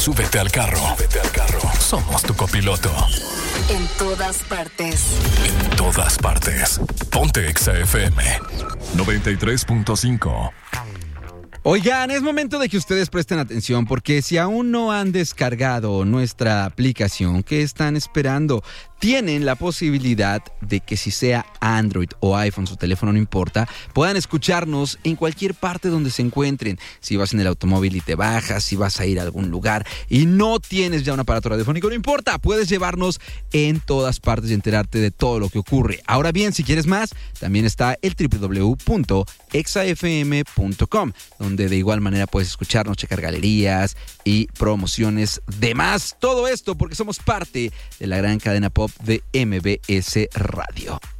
Súbete al carro. Somos tu copiloto. En todas partes. En todas partes. Ponte Exa FM 93.5. Oigan, es momento de que ustedes presten atención porque si aún no han descargado nuestra aplicación, ¿qué están esperando? Tienen la posibilidad de que si sea Android o iPhone, su teléfono no importa, puedan escucharnos en cualquier parte donde se encuentren. Si vas en el automóvil y te bajas, si vas a ir a algún lugar y no tienes ya un aparato radiofónico, no importa, puedes llevarnos en todas partes y enterarte de todo lo que ocurre. Ahora bien, si quieres más, también está el www.exafm.com, donde de igual manera puedes escucharnos, checar galerías y promociones de más. Todo esto porque somos parte de la gran cadena pop de MBS Radio.